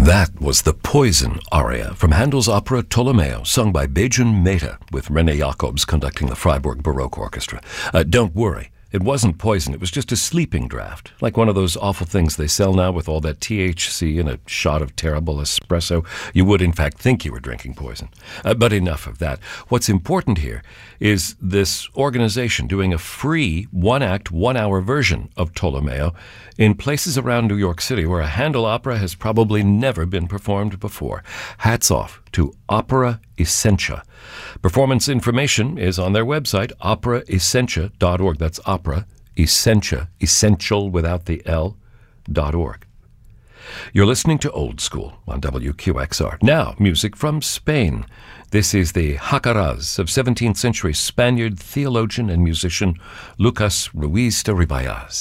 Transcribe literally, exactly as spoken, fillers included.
That was the Poison aria from Handel's opera Tolomeo, sung by Bejun Mehta, with René Jacobs conducting the Freiburg Baroque Orchestra. Uh, don't worry, it wasn't poison, it was just a sleeping draught, like one of those awful things they sell now with all that T H C and a shot of terrible espresso. You would, in fact, think you were drinking poison. Uh, but enough of that. What's important here is this organization doing a free one-act, one-hour version of Tolomeo in places around New York City where a Handel opera has probably never been performed before. Hats off to Opera Essentia. Performance information is on their website, opera essentia dot org. That's Opera Essentia, essential without the L, dot org. You're listening to Old School on W Q X R. Now, music from Spain. This is the Jacaraz of seventeenth century Spaniard theologian and musician Lucas Ruiz de Ribayas.